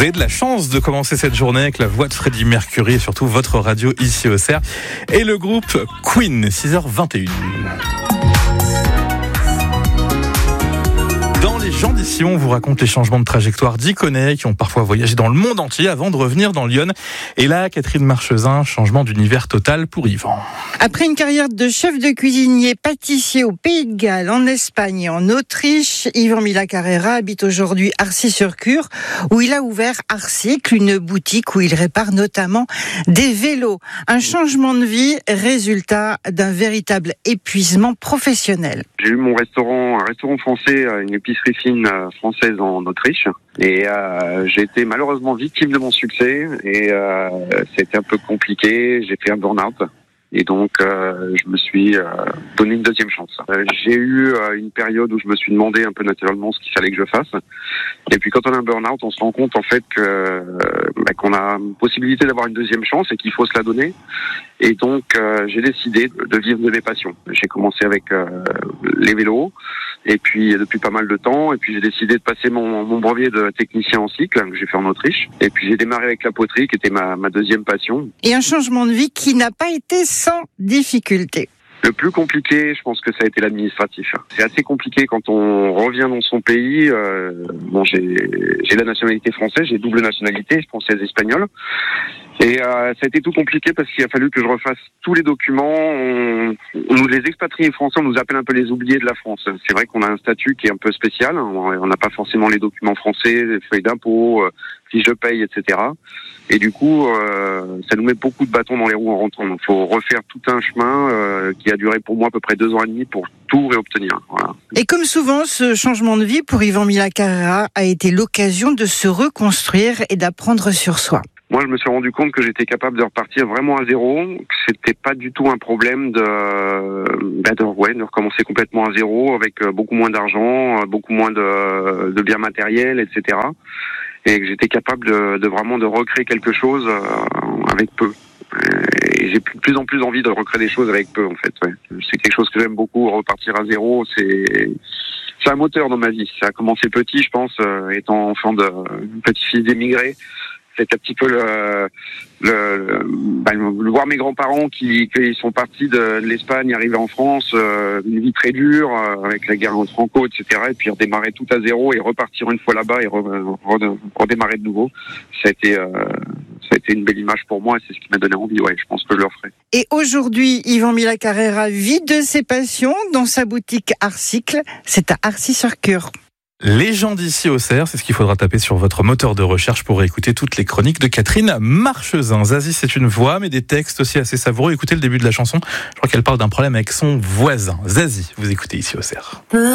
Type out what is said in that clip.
Vous avez de la chance de commencer cette journée avec la voix de Freddie Mercury et surtout votre radio ici au CERF et le groupe Queen, 6h21. Dans Les gens d'ici, on vous raconte les changements de trajectoire d'Iconais qui ont parfois voyagé dans le monde entier avant de revenir dans Lyon. Et là, Catherine Marchezin, changement d'univers total pour Yvan. Après une carrière de chef de cuisinier pâtissier au Pays de Galles, en Espagne et en Autriche, Yvan Mila Carrera habite aujourd'hui Arcis-sur-Cure, où il a ouvert Arcycle, une boutique où il répare notamment des vélos. Un changement de vie, résultat d'un véritable épuisement professionnel. J'ai eu mon restaurant, un restaurant français, une épicerie fine française en Autriche. Et j'ai été malheureusement victime de mon succès et c'était un peu compliqué. J'ai fait un burn-out. Et donc, je me suis donné une deuxième chance. J'ai eu une période où je me suis demandé un peu naturellement ce qu'il fallait que je fasse. Et puis, quand on a un burn-out, on se rend compte en fait qu'on a une possibilité d'avoir une deuxième chance et qu'il faut se la donner. Et donc, j'ai décidé de vivre de mes passions. J'ai commencé avec les vélos. Et puis depuis pas mal de temps, et puis j'ai décidé de passer mon brevet de technicien en cycle que j'ai fait en Autriche. Et puis j'ai démarré avec la poterie qui était ma deuxième passion. Et un changement de vie qui n'a pas été sans difficulté. Le plus compliqué, je pense que ça a été l'administratif. C'est assez compliqué quand on revient dans son pays. J'ai la nationalité française, j'ai double nationalité, française et espagnole. Et ça a été tout compliqué parce qu'il a fallu que je refasse tous les documents. Les expatriés français, on nous appelle un peu les oubliés de la France. C'est vrai qu'on a un statut qui est un peu spécial. On n'a pas forcément les documents français, les feuilles d'impôt, fiches de paye, etc. Et du coup, ça nous met beaucoup de bâtons dans les roues en rentrant. Donc, il faut refaire tout un chemin qui a duré pour moi à peu près 2 ans et demi pour tout réobtenir. Voilà. Et comme souvent, ce changement de vie pour Yvan Mila Carrera a été l'occasion de se reconstruire et d'apprendre sur soi. Moi, je me suis rendu compte que j'étais capable de repartir vraiment à zéro, que c'était pas du tout un problème de recommencer complètement à zéro avec beaucoup moins d'argent, beaucoup moins de biens matériels, etc. Et que j'étais capable de vraiment de recréer quelque chose avec peu. Et j'ai de plus en plus envie de recréer des choses avec peu, en fait. Ouais. C'est quelque chose que j'aime beaucoup, repartir à zéro, c'est un moteur dans ma vie. Ça a commencé petit, je pense, étant enfant de petit-fils d'émigrés. C'est un petit peu le voir mes grands-parents qui sont partis de l'Espagne, arrivés en France, une vie très dure avec la guerre entre Franco, etc. Et puis redémarrer tout à zéro et repartir une fois là-bas et redémarrer de nouveau. Ça a été une belle image pour moi et c'est ce qui m'a donné envie. Ouais, je pense que je le referai. Et aujourd'hui, Yvan Mila Carrera vit de ses passions dans sa boutique Arcycle. C'est à Arcis-sur-Cure. Les gens d'ici au CERF, c'est ce qu'il faudra taper sur votre moteur de recherche pour écouter toutes les chroniques de Catherine Marchezin. Zazie, c'est une voix, mais des textes aussi assez savoureux. Écoutez le début de la chanson. Je crois qu'elle parle d'un problème avec son voisin. Zazie, vous écoutez ici au CERF.